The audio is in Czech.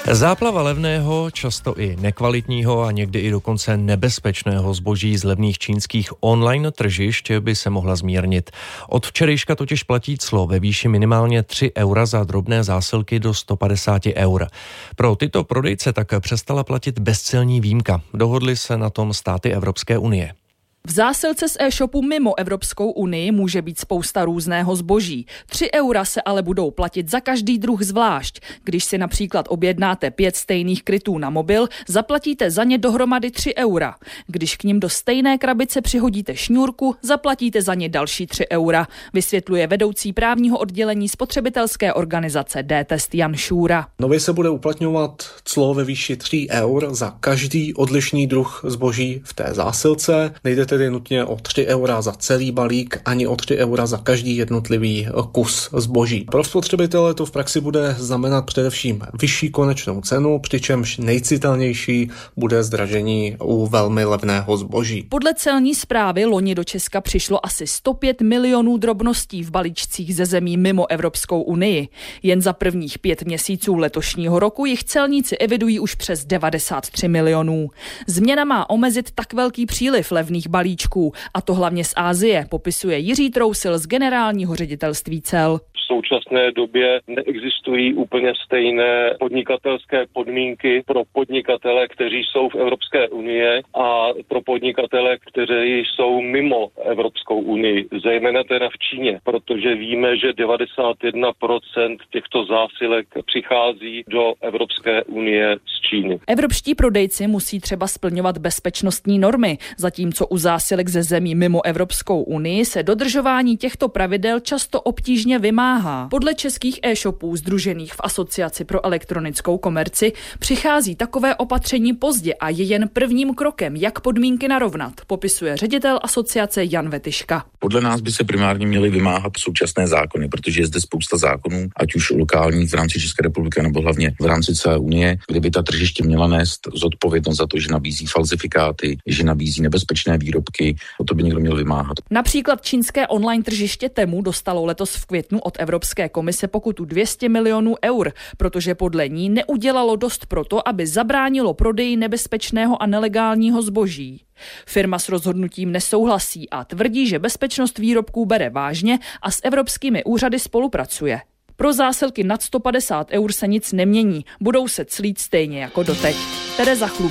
Záplava levného, často i nekvalitního a někdy i dokonce nebezpečného zboží z levných čínských online tržišť by se mohla zmírnit. Od včerejška totiž platí clo ve výši minimálně 3 eura za drobné zásilky do 150 eur. Pro tyto prodejce tak přestala platit bezcelní výjimka. Dohodly se na tom státy Evropské unie. V zásilce z e-shopu mimo Evropskou unii může být spousta různého zboží. 3 eura se ale budou platit za každý druh zvlášť. Když si například objednáte 5 stejných krytů na mobil, zaplatíte za ně dohromady 3 eura. Když k nim do stejné krabice přihodíte šňůrku, zaplatíte za ně další 3 eura, vysvětluje vedoucí právního oddělení spotřebitelské organizace D-Test Jan Šůra. Nově se bude uplatňovat clo ve výši 3 eur za každý odlišný druh zboží v té zásilce. Nejde tedy nutně o 3 eura za celý balík, ani o 3 eura za každý jednotlivý kus zboží. Pro spotřebitele to v praxi bude znamenat především vyšší konečnou cenu, přičemž nejcitelnější bude zdražení u velmi levného zboží. Podle celní správy loni do Česka přišlo asi 105 milionů drobností v balíčcích ze zemí mimo Evropskou unii. Jen za prvních 5 měsíců letošního roku jich celníci evidují už přes 93 milionů. Změna má omezit tak velký příliv levných balíčků, a to hlavně z Asie, popisuje Jiří Trousil z generálního ředitelství cel. V současné době neexistují úplně stejné podnikatelské podmínky pro podnikatele, kteří jsou v Evropské unii a pro podnikatele, kteří jsou mimo Evropskou unii, zejména teda v Číně, protože víme, že 91% těchto zásilek přichází do Evropské unie z Číny. Evropští prodejci musí třeba splňovat bezpečnostní normy, zatímco u zásilek ze zemí mimo Evropskou unii se dodržování těchto pravidel často obtížně vymáhá. Podle českých e-shopů sdružených v Asociaci pro elektronickou komerci přichází takové opatření pozdě a je jen prvním krokem, jak podmínky narovnat, popisuje ředitel asociace Jan Vetyška. Podle nás by se primárně měly vymáhat současné zákony, protože je zde spousta zákonů, ať už lokálních v rámci České republiky nebo hlavně v rámci celé unie, kde by ta tržiště měla nést zodpovědnost za to, že nabízí falzifikáty, že nabízí nebezpečné výrobky, o to by někdo měl vymáhat. Například čínské online tržiště Temu dostalo letos v květnu od Evropské komise pokutu 200 milionů eur, protože podle ní neudělalo dost proto, aby zabránilo prodeji nebezpečného a nelegálního zboží. Firma s rozhodnutím nesouhlasí a tvrdí, že bezpečnost výrobků bere vážně a s evropskými úřady spolupracuje. Pro zásilky nad 150 eur se nic nemění, budou se clít stejně jako doteď. Tereza Chlub.